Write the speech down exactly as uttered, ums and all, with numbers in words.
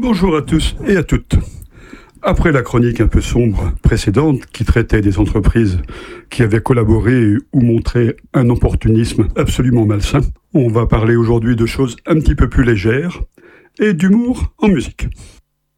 Bonjour à tous et à toutes. Après la chronique un peu sombre précédente qui traitait des entreprises qui avaient collaboré ou montré un opportunisme absolument malsain, on va parler aujourd'hui de choses un petit peu plus légères et d'humour en musique.